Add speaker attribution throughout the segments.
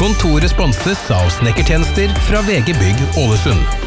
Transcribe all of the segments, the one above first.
Speaker 1: Kontoret sponses av snekkertjenester fra VG Bygg Ålesund.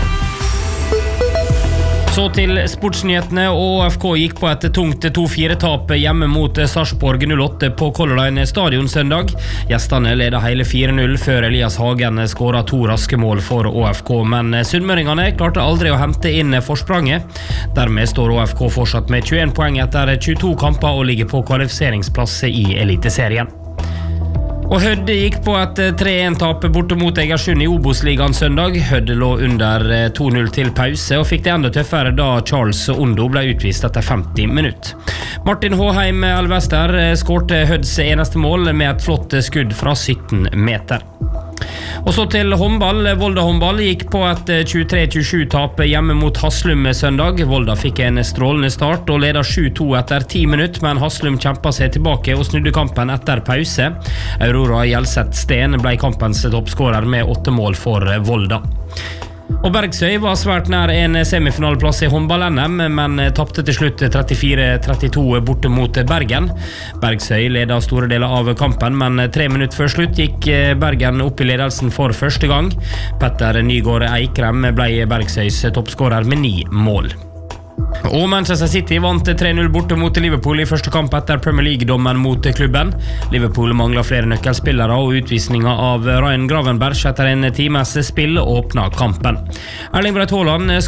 Speaker 2: Så til sportsnyhetene, og ÅFK gikk på et tungt 2-4-tap hjemme mot Sarpsborg 08 på Color Line stadion søndag. Gjestene ledet hele 4-0 før Elias Hagen skåret 2 raske mål for ÅFK, men sunnmøringene klarte aldri å hente inn forspranget. Dermed står ÅFK fortsatt med 21 poeng etter 22 kamper og ligger på kvalifiseringsplass i Eliteserien. Og Hødd gikk på et 3-1-tap borte mot Egersund i Obos-ligaen søndag. Hødd lå under 2-0 til pause, og fikk det enda tøffere da Charles Ondo ble utvist etter 50 minutter. Martin Håheim Elvester skårte Hødds eneste mål med et flott skudd fra 17 meter. Og så til håndball. Volda håndball gikk på et 23-27-tap hjemme mot Haslum søndag. Volda fikk en strålende start og ledet 7-2 etter 10 minutter, men Haslum kjempet seg tilbake og snudde kampen etter pause. Aurora Gjelseth Sten ble kampens toppskårer med 8 mål for Volda. Og Bergsøy var svært nær en semifinaleplass i håndball-NM, men tappte til slutt 34-32 borte mot Bergen. Bergsøy ledet store deler av kampen, men 3 minutter før slutt gikk Bergen opp i ledelsen for første gang. Petter Nygaard Eikrem ble Bergsøys toppskårer med 9 mål. Og Manchester City vant 3-0 borte mot Liverpool i første kamp etter Premier League-dommen mot klubben. Liverpool mangler flere nøkkelspillere, og utvisningen av Ryan Gravenberch etter en times spill åpnet kampen. Erling Braut Haaland